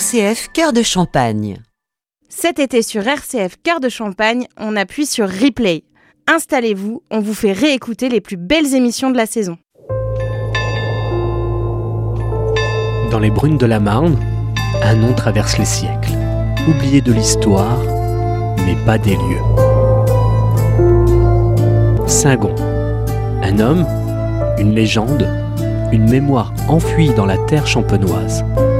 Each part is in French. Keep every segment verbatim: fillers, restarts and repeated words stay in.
C F Cœur de Champagne. Cet été sur R C F Cœur de Champagne, on appuie sur Replay. Installez-vous, on vous fait réécouter les plus belles émissions de la saison. Dans les brunes de la Marne, un nom traverse les siècles. Oublié de l'histoire, mais pas des lieux. Saint-Gon. Un homme, une légende, une mémoire enfouie dans la terre champenoise.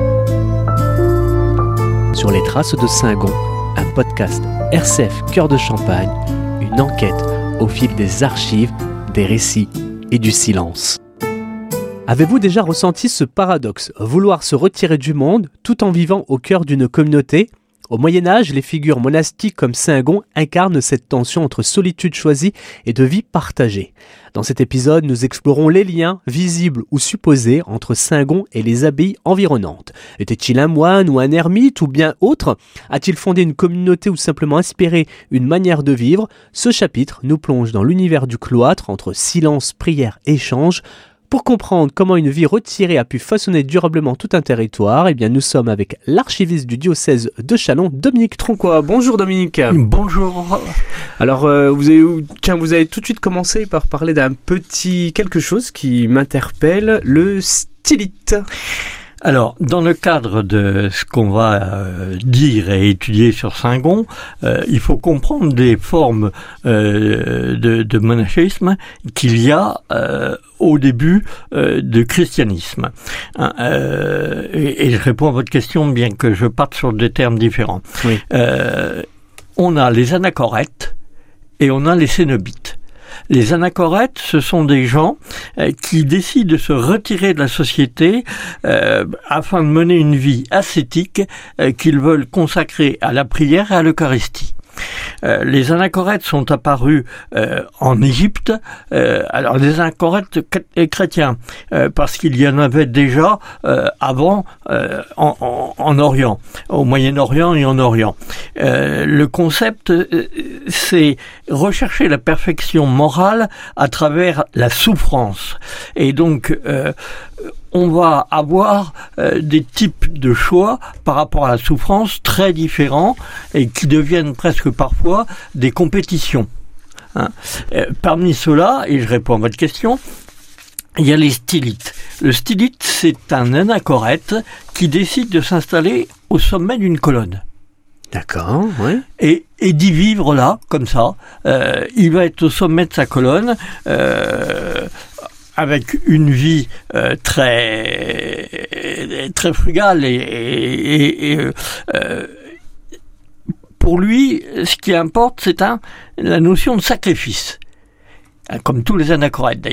Sur les traces de Saint-Gon, un podcast R C F Cœur de Champagne, une enquête au fil des archives, des récits et du silence. Avez-vous déjà ressenti ce paradoxe, vouloir se retirer du monde tout en vivant au cœur d'une communauté ? Au Moyen-Âge, les figures monastiques comme Saint-Gon incarnent cette tension entre solitude choisie et de vie partagée. Dans cet épisode, nous explorons les liens, visibles ou supposés, entre Saint-Gon et les abbayes environnantes. Était-il un moine ou un ermite ou bien autre ? A-t-il fondé une communauté ou simplement inspiré une manière de vivre ? Ce chapitre nous plonge dans l'univers du cloître entre silence, prière, échange. Pour comprendre comment une vie retirée a pu façonner durablement tout un territoire, eh bien nous sommes avec l'archiviste du diocèse de Châlons, Dominique Tronquois. Bonjour Dominique. Bonjour. Alors euh, vous avez, tiens, vous avez tout de suite commencé par parler d'un petit quelque chose qui m'interpelle, le stylite. Alors, dans le cadre de ce qu'on va euh, dire et étudier sur Saint-Gon, euh, il faut comprendre des formes euh, de, de monachisme qu'il y a euh, au début euh, du christianisme. Hein, euh, et, et je réponds à votre question, bien que je parte sur des termes différents. Oui. Euh, on a les anachorètes et on a les cénobites. Les anachorètes, ce sont des gens euh, qui décident de se retirer de la société euh, afin de mener une vie ascétique euh, qu'ils veulent consacrer à la prière et à l'Eucharistie. Euh, les anachorètes sont apparus euh, en Égypte, euh, alors les anachorètes chrétiens, euh, parce qu'il y en avait déjà euh, avant euh, en, en, en Orient, au Moyen-Orient et en Orient. Euh, le concept, euh, c'est rechercher la perfection morale à travers la souffrance. Et donc, euh, on va avoir euh, des types de choix par rapport à la souffrance très différents et qui deviennent presque parfois des compétitions. Hein. Euh, parmi ceux-là, et je réponds à votre question, il y a les stylites. Le stylite, c'est un anachorète qui décide de s'installer au sommet d'une colonne. D'accord, oui. Et, et d'y vivre là, comme ça. Euh, il va être au sommet de sa colonne, euh, avec une vie euh, très très frugale et, et, et euh, pour lui, ce qui importe, c'est un, la notion de sacrifice. Comme tous les anachorètes d'ailleurs.